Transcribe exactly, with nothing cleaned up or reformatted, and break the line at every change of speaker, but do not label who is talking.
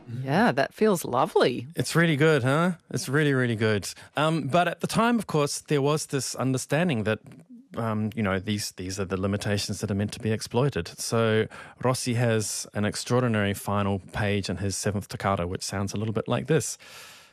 Yeah, that feels lovely.
It's really good, huh? It's really, really good. Um, but at the time, of course, there was this understanding that, um, you know, these these are the limitations that are meant to be exploited. So Rossi has an extraordinary final page in his seventh toccata, which sounds a little bit like this.